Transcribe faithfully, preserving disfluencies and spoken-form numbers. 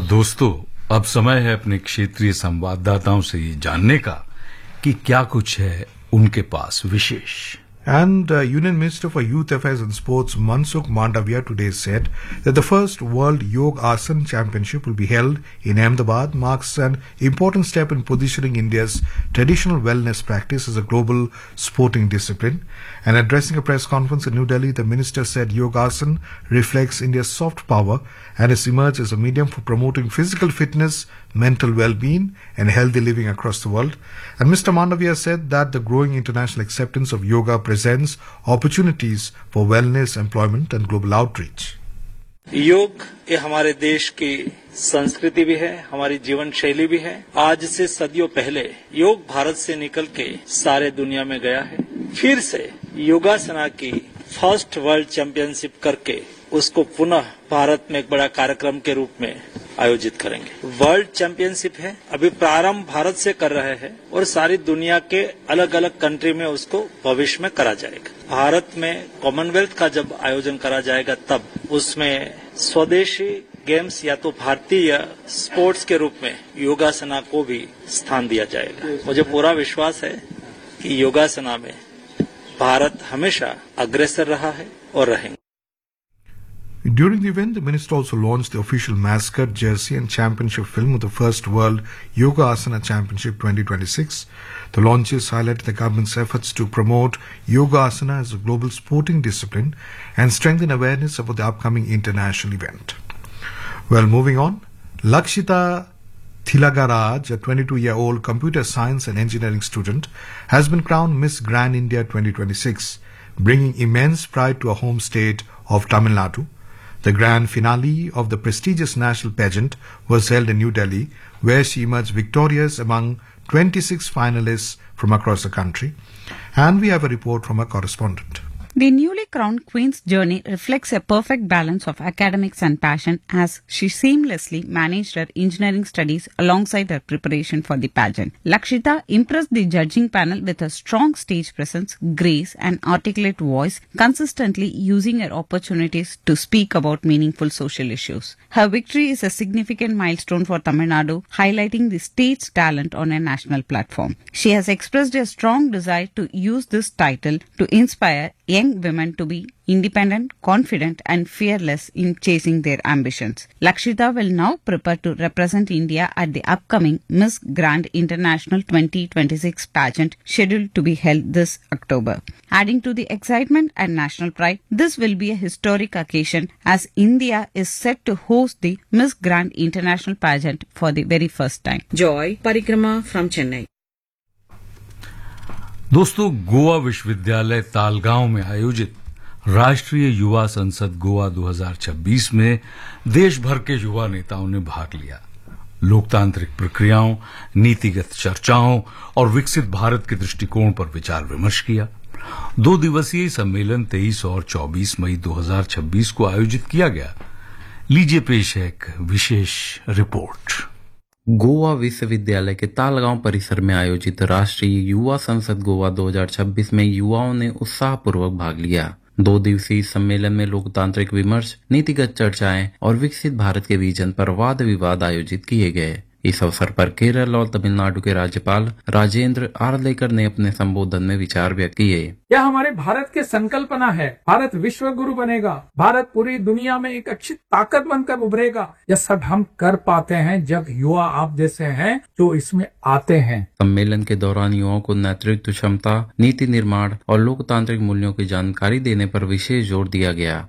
दोस्तों, अब समय है अपने क्षेत्रीय संवाददाताओं से ये जानने का कि क्या कुछ है उनके पास विशेष। And uh, Union Minister for Youth Affairs and Sports Mansukh Mandavia today said that the first World Yoga Asana Championship will be held in Ahmedabad, marks an important step in positioning India's traditional wellness practice as a global sporting discipline. And addressing a press conference in New Delhi, the minister said Yogasana reflects India's soft power and has emerged as a medium for promoting physical fitness, mental well-being and healthy living across the world. And Mister Mandavia said that the growing international acceptance of yoga presents opportunities for wellness, employment and global outreach. योग ये हमारे देश की संस्कृति भी है, हमारी जीवन शैली भी है। आज से सदियों पहले योग भारत से निकल के सारे दुनिया में गया है। फिर से योगासना की फर्स्ट वर्ल्ड चैंपियनशिप करके उसको पुनः भारत में एक बड़ा कार्यक्रम के रूप में आयोजित करेंगे। वर्ल्ड चैंपियनशिप है, अभी प्रारंभ भारत से कर रहे हैं और सारी दुनिया के अलग अलग कंट्री में उसको भविष्य में करा जाएगा। भारत में कॉमनवेल्थ का जब आयोजन करा जाएगा तब उसमें स्वदेशी गेम्स या तो भारतीय स्पोर्ट्स के रूप में योगासना को भी स्थान दिया जाएगा। मुझे पूरा विश्वास है कि योगासना में भारत हमेशा अग्रसर रहा है और रहेंगे। During the event, the minister also launched the official mascot, jersey and championship film of the first World Yoga Asana Championship twenty twenty-six. The launches highlighted the government's efforts to promote Yoga Asana as a global sporting discipline and strengthen awareness about the upcoming international event. Well, moving on, Lakshita Thilagaraj, a twenty-two-year-old computer science and engineering student, has been crowned Miss Grand India twenty twenty-six, bringing immense pride to her home state of Tamil Nadu. The grand finale of the prestigious national pageant was held in New Delhi, where she emerged victorious among twenty-six finalists from across the country. And we have a report from our correspondent. The newly crowned Queen's journey reflects a perfect balance of academics and passion as she seamlessly managed her engineering studies alongside her preparation for the pageant. Lakshita impressed the judging panel with her strong stage presence, grace and articulate voice, consistently using her opportunities to speak about meaningful social issues. Her victory is a significant milestone for Tamil Nadu, highlighting the state's talent on a national platform. She has expressed a strong desire to use this title to inspire young women to be independent, confident and fearless in chasing their ambitions. Lakshita will now prepare to represent India at the upcoming Miss Grand International twenty twenty-six pageant scheduled to be held this October. Adding to the excitement and national pride, this will be a historic occasion as India is set to host the Miss Grand International pageant for the very first time. Joy Parikrama from Chennai. दोस्तों, गोवा विश्वविद्यालय तालगांव में आयोजित राष्ट्रीय युवा संसद गोवा दो हज़ार छब्बीस में देश भर के युवा नेताओं ने भाग लिया। लोकतांत्रिक प्रक्रियाओं, नीतिगत चर्चाओं और विकसित भारत के दृष्टिकोण पर विचार विमर्श किया। दो दिवसीय सम्मेलन तेईस और चौबीस मई दो हज़ार छब्बीस को आयोजित किया गया। लीजिए पेश है एक विशेष रिपोर्ट। गोवा विश्वविद्यालय के तालगांव परिसर में आयोजित राष्ट्रीय युवा संसद गोवा दो हज़ार छब्बीस में युवाओं ने उत्साहपूर्वक भाग लिया। दो दिवसीय सम्मेलन में लोकतांत्रिक विमर्श, नीतिगत चर्चाएं और विकसित भारत के विजन पर वाद विवाद आयोजित किए गए। इस अवसर पर केरल और तमिलनाडु के राज्यपाल राजेंद्र आर्लेकर ने अपने संबोधन में विचार व्यक्त किए। यह हमारे भारत के संकल्पना है। भारत विश्व गुरु बनेगा, भारत पूरी दुनिया में एक अच्छी ताकत बनकर उभरेगा। यह सब हम कर पाते हैं जब युवा आप जैसे हैं जो इसमें आते हैं। सम्मेलन के दौरान युवाओं को नेतृत्व क्षमता, नीति निर्माण और लोकतांत्रिक मूल्यों की जानकारी देने पर विशेष जोर दिया गया।